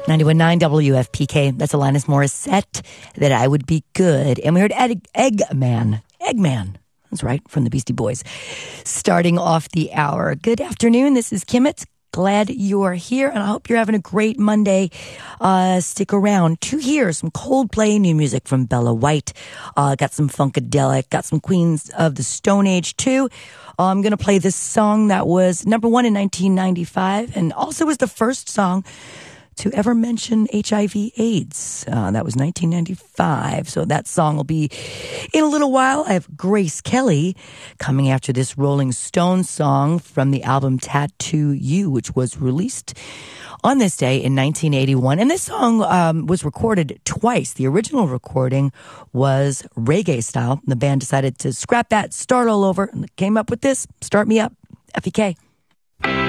91.9 WFPK. That's Alanis Morissette, That I Would Be Good. And we heard Eggman. That's right, from the Beastie Boys. Starting off the hour. Good afternoon. This is Kimmett. Glad you're here, and I hope you're having a great Monday. Stick around to hear some Coldplay, new music from Bella White. Got some Funkadelic, got some Queens of the Stone Age, too. I'm going to play this song that was number one in 1995, and also was the first song to ever mention HIV/AIDS. That was 1995. So that song will be in a little while. I have Grace Kelly coming after this Rolling Stones song from the album Tattoo You, which was released on this day in 1981. And this song was recorded twice. The original recording was reggae style. The band decided to scrap that, start all over, and came up with this, Start Me Up, FEK.